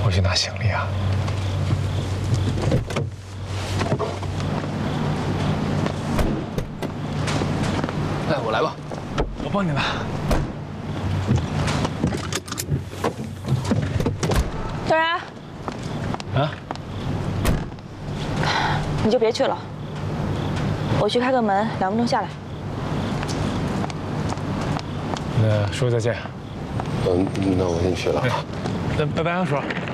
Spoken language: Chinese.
回去拿行李啊？ 哎，我来吧， 我帮你拿。 小然， 啊？ 你就别去了，我去开个门，2分钟下来。 那叔再见。 那我先去了。 拜拜啊，叔。